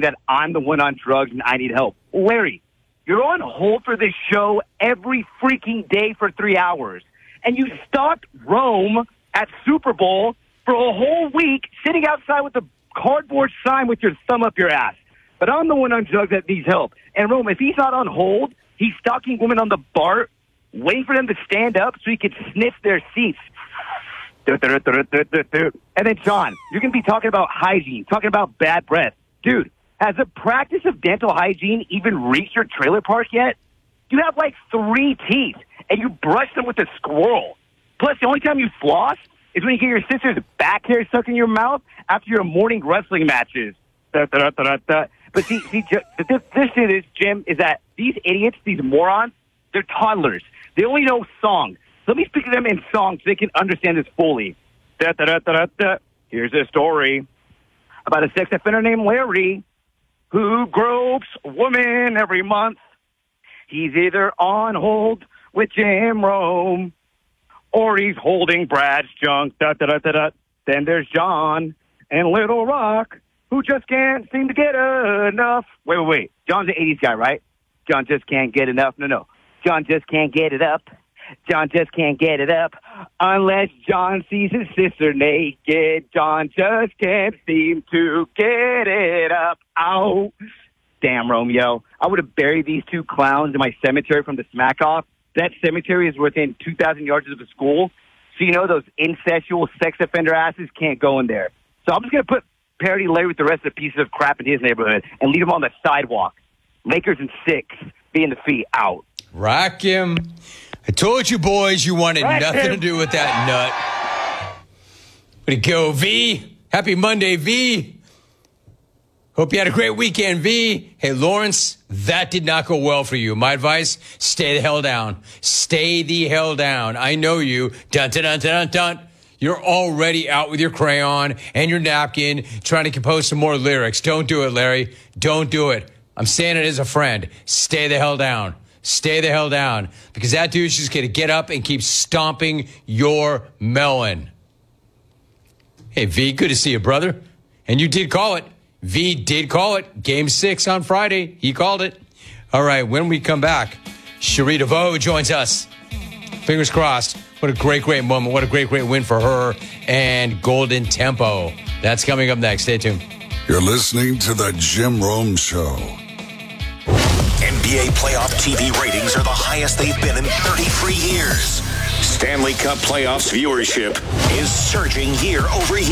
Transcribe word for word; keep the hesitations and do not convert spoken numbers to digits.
that I'm the one on drugs and I need help. Larry, you're on hold for this show every freaking day for three hours. And you stalked Rome at Super Bowl for a whole week sitting outside with a cardboard sign with your thumb up your ass. But I'm the one on drugs that needs help. And Rome, if he's not on hold, he's stalking women on the bar, waiting for them to stand up so he can sniff their seats. And then, John, you're going to be talking about hygiene, talking about bad breath. Dude, has the practice of dental hygiene even reached your trailer park yet? You have like three teeth, and you brush them with a squirrel. Plus, the only time you floss is when you get your sister's back hair stuck in your mouth after your morning wrestling matches. But see, see this, this is, Jim, is that these idiots, these morons, they're toddlers. They only know songs. Let me speak to them in songs so they can understand this fully. Da, da, da, da, da. Here's a story about a sex offender named Larry who gropes a woman every month. He's either on hold with Jim Rome or he's holding Brad's junk. Da, da, da, da, da. Then there's John and Little Rock who just can't seem to get enough. Wait, wait, wait. John's an eighties guy, right? John just can't get enough. No, no. John just can't get it up. John just can't get it up unless John sees his sister naked. John just can't seem to get it up. Ow. Damn, Romeo. I would have buried these two clowns in my cemetery from the smack off. That cemetery is within two thousand yards of the school. So, you know, those incestual sex offender asses can't go in there. So I'm just going to put Parody Larry with the rest of the pieces of crap in his neighborhood and leave him on the sidewalk. Lakers in six, being the feet out. Rock him. I told you boys you wanted Rock nothing him. to do with that nut. Way to go, V. Happy Monday, V. Hope you had a great weekend, V. Hey, Lawrence, that did not go well for you. My advice, stay the hell down. Stay the hell down. I know you. Dun, dun, dun, dun, dun. You're already out with your crayon and your napkin trying to compose some more lyrics. Don't do it, Larry. Don't do it. I'm saying it as a friend. Stay the hell down. Stay the hell down. Because that dude's just going to get up and keep stomping your melon. Hey, V, good to see you, brother. And you did call it. V did call it. Game six on Friday. He called it. All right, when we come back, Cherie DeVoe joins us. Fingers crossed. What a great, great moment. What a great, great win for her and Golden Tempo. That's coming up next. Stay tuned. You're listening to The Jim Rome Show. N B A playoff T V ratings are the highest they've been in thirty-three years. Stanley Cup playoffs viewership is surging year over year.